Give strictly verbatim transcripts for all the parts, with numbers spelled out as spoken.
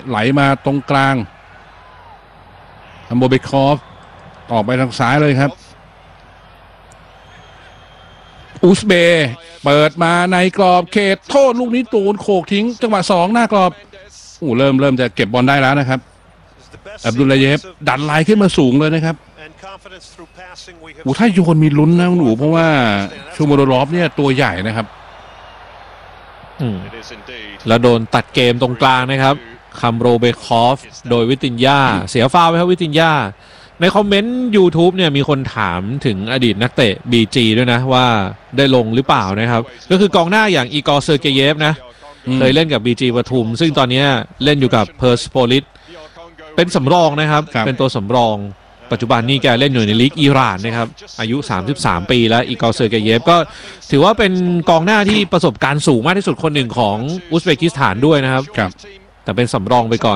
ไหลมาตรงกลางอัมโบเบคอฟออกไปทางซ้ายเลยครับอุซเบย์เปิดมาในกรอบเขตโทษลูกนี้ตูนโขกทิ้งจังหวะสองหน้ากรอบอู้เริ่มเริ่มจะเก็บบอลได้แล้วนะครับอับดุลลาเยฟดันไลน์ขึ้นมาสูงเลยนะครับอู้ถ้าโยนมีลุ้นนะหนูเพราะว่าชูโมโดรอฟเนี่ยตัวใหญ่นะครับแล้วโดนตัดเกมตรงกลางนะครับคัมโรเบคอฟโดยวิตินยาเสียฟาวล์ไปครับวิตินยาในคอมเมนต์ YouTube เนี่ยมีคนถามถึงอดีตนักเตะ บี จี ด้วยนะว่าได้ลงหรือเปล่านะครับก็คือกองหน้าอย่างอีกอร์เซอร์เกเยฟนะเคยเล่นกับ บี จี ปทุมซึ่งตอนนี้เล่นอยู่กับเพอร์สโพลิสเป็นสำรองนะครับเป็นตัวสำรองปัจจุบันนี่แกเล่นอยู่ในลีกอิหร่านนะครับอายุสามสิบสามปีแล้วอีกอร์เซอร์เกเยฟก็ถือว่าเป็นกองหน้าที่ประสบการณ์สูงมากที่สุดคนหนึ่งของอุซเบกิสถานด้วยนะครับแต่เป็นสำรองไปก่อน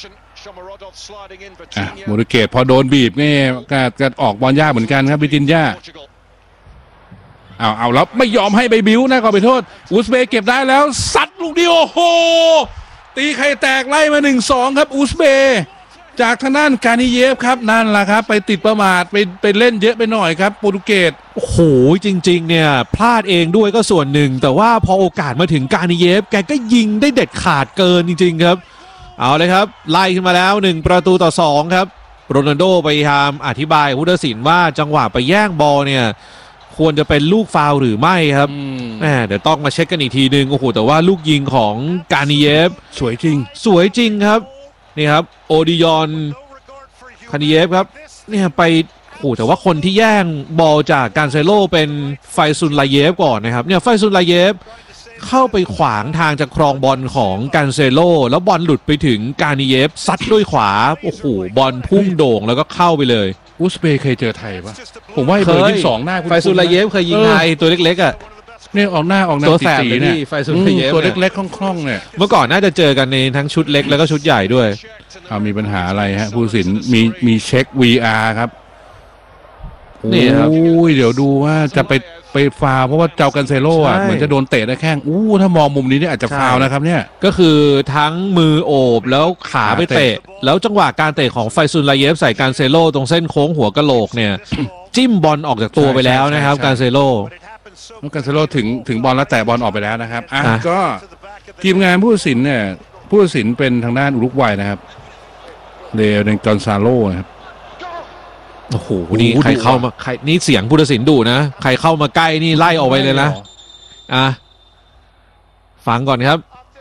อ่ะโมริเกตพอโดนบีบนี่ก็จะออกบอลยากเหมือนกันครับบิตินยาเอาเอาแล้วไม่ยอมให้ไปบิ้วนะก็ไปโทษอุซเบย์เก็บได้แล้วซัดลูกเดียวโอ้โหตีไข่แตกไล่มา หนึ่งสอง ครับอุซเบย์จากทางด้านกานิเยฟครับนั่นแหละครับไปติดประมาทไปไปเล่นเยอะไปหน่อยครับโปรตุเกสโอ้โหจริงๆเนี่ยพลาดเองด้วยก็ส่วนหนึ่งแต่ว่าพอโอกาสมาถึงกานิเยฟแกก็ยิงได้เด็ดขาดเกินจริงๆครับเอาเลยครับไล่ขึ้นมาแล้วหนึ่งประตูต่อสองครับโรนัลโดพยายามอธิบายผู้ตัดสินว่าจังหวะไปแย่งบอลเนี่ยควรจะเป็นลูกฟาวล์หรือไม่ครับแหมเดี๋ยวต้องมาเช็คกันอีกทีนึงโอ้โหแต่ว่าลูกยิงของกานิเยฟสวยจริงสวยจริงครับนี่ครับโอดิยอนกานิเยฟครับเนี่ยไปโอ้แต่ว่าคนที่แย่งบอลจากการเซโลเป็นไฟซุนลาเยฟก่อนนะครับเนี่ยไฟซุนลาเยฟเข้าไปขวางทางจากครองบอลของการเซโลแล้วบอลหลุดไปถึงกานิเยฟซัดด้วยขวาโอ้โหบอลพุ่งโด่งแล้วก็เข้าไปเลยอุซเบย์เคยเจอไทยปะผมว่าเบอร์ยี่สิบสองหน้าไฟซุนลาเยฟเคยยิงไทยตัวเล็กๆอ่ะเนี่ยออกหน้าออกหน้าตัวแสบเลยนี่ไฟซุนลาเยฟตัวเล็กๆคล่องๆเนี่ยเมื่อก่อนน่าจะเจอกันในทั้งชุดเล็กแล้วก็ชุดใหญ่ด้วยเอามีปัญหาอะไรฮะผู้สินมีมีเช็ค วี อาร์ ครับนี่ครับโอ้ยเดี๋ยวดูว่าจะไปไปฟาวเพราะว่าเจ้ากันเซโร่อ่ะเหมือนจะโดนเตะได้แข้งอู้ถ้ามองมุมนี้เนี่ยอาจจะฟาวนะครับเนี่ยก็คือทั้งมือโอบแล้วขาไปเตะแล้วจังหวะการเตะของไฟซุนลาเยฟใส่การเซโร่ตรงเส้นโค้งหัวกะโหลกเนี่ยจิ้มบอลออกจากตัวไปแล้วนะครับการเซโร่การเซโร่ถึงถึงบอลแล้วแตะบอลออกไปแล้วนะครับอ่ะก็ทีมงานผู้ตัดสินเนี่ยผู้ตัดสินเป็นทางด้านอุรุกวัยนะครับเลโอเนลกอนซาโลนะครับโอ้โหนี่ใครเข้ามาใครนี่เสียงผู้ตัดสินดูนะใครเข้ามาใกล้นี่ไล่ออกไปเลยนะอ่ะฟังก่อนครับ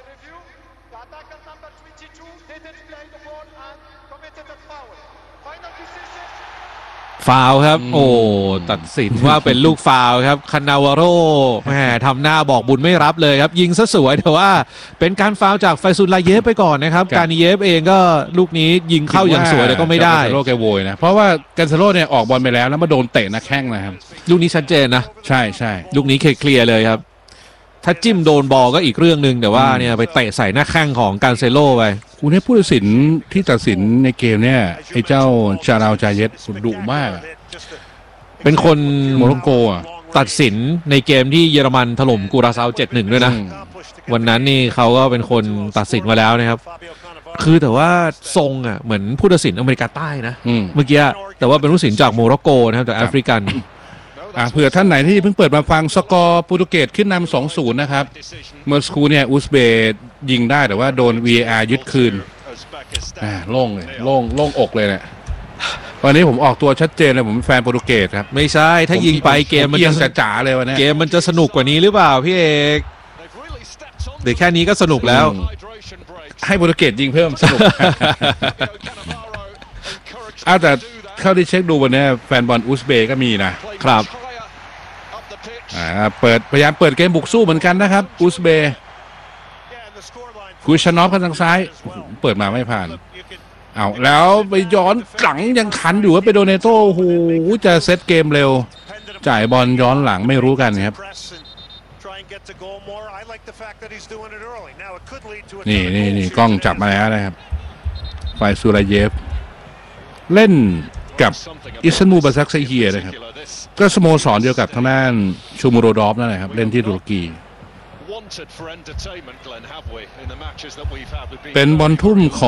ฟาวครับโอ้ตัดสินว่าเป็นลูกฟาวครับคานาวาโร่แหมทำหน้าบอกบุญไม่รับเลยครับยิงซะสวยแต่ว่าเป็นการฟาวจากไฟซุนลาเยฟไปก่อนนะครับการนิเยฟเองก็ลูกนี้ยิงเข้าอย่างสวยแต่ก็ไม่ได้กันเซโร่แกโวยนะเพราะว่ากันเซโร่เนี่ยออกบอลไปแล้วแล้วมาโดนเตะนักแข้งนะครับลูกนี้ชัดเจนนะใช่ใช่ลูกนี้เคลียร์เลยครับถ้าจิ้มโดนบอลก็อีกเรื่องหนึ่งแต่ว่าเนี่ยไปเตะใส่หน้าแข้งของการเซโร่ไปคุณให้ผู้ตัดสินที่ตัดสินในเกมเนี่ยไอ้เจ้าชาลาวจาเยตดุมากเป็นคนโมร็อกโกอ่ะตัดสินในเกมที่เยอรมันถล่มกูราซาว เจ็ดหนึ่ง ด้วยนะวันนั้นนี่เขาก็เป็นคนตัดสินมาแล้วนะครับคือแต่ว่าทรงอ่ะเหมือนผู้ตัดสินอเมริกาใต้นะเมื่อกี้แต่ว่าเป็นผู้ตัดสินจากโมร็อกโกนะครับแต่แอฟริกันอ่าเผื่อท่านไหนที่เพิ่งเปิดมาฟังสกอร์โปรตุเกสขึ้นนำ สองศูนย์ นะครับเมื่อสักครู่เนี่ยอุซเบย์ยิงได้แต่ว่าโดน วี อาร์ ยึดคืนอ่าโล่งเลยโล่งโล่งอกเลยเนี่ยวันนี้ผมออกตัวชัดเจนเลยผมเป็นแฟนโปรตุเกสครับไม่ใช่ถ้ายิงไปเกมมันจะจ๋าเลยวันนี้เกมมันจะสนุกกว่านี้หรือเปล่าพี่เอกเดี๋ยวแค่นี้ก็สนุกแล้วให้โปรตุเกสยิงเพิ่มสนุกอ้าวแต่เข้าที่เช็คดูวันนี้แฟนบอลอุซเบย์ก็มีนะครับอ่าเปิดพยายามเปิดเกมบุกสู้เหมือนกันนะครับอุซเบย์คุชานอฟกันทางซ้ายเปิดมาไม่ผ่านเอาแล้วไปย้อนหลังยังขันอยู่ว่าไปโดเนโต้โอ้โหจะเซตเกมเร็วจ่ายบอลย้อนหลังไม่รู้กันครับนี่นี่นี่กล้องจับมาแล้วนะครับไฟซูราเยฟเล่นกับอิสตันบูลบาซักไซเฮียนะครับก็สโมสรเดียวกับทางด้านชูมูโรดอฟนั่นแหละครับเล่นที่ตุรกีเป็นบอลทุ่มของ